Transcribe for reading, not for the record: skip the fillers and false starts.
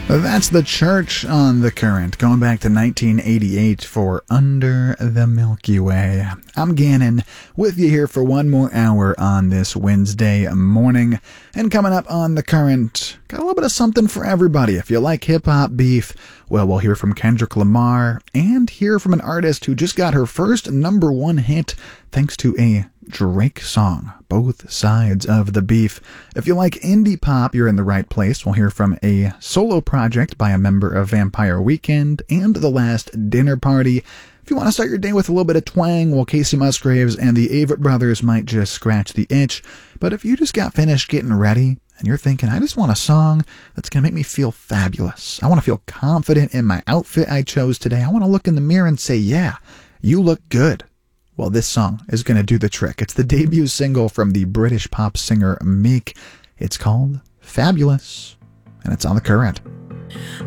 That's The Church on The Current, going back to 1988 for Under the Milky Way. I'm Gannon, with you here for one more hour on this Wednesday morning. And coming up on The Current, got a little bit of something for everybody. If you like hip-hop beef, well, we'll hear from Kendrick Lamar and hear from an artist who just got her first #1 hit thanks to a Drake song. Both sides of the beef. If you like indie pop, you're in the right place. We'll hear from a solo project by a member of Vampire Weekend and The Last Dinner Party. If you want to start your day with a little bit of twang, well, Casey Musgraves and the Avett Brothers might just scratch the itch. But if you just got finished getting ready and you're thinking, I just want a song that's going to make me feel fabulous. I want to feel confident in my outfit I chose today. I want to look in the mirror and say, yeah, you look good. Well, this song is going to do the trick. It's the debut single from the British pop singer Meek. It's called Fabulous, and it's on The Current.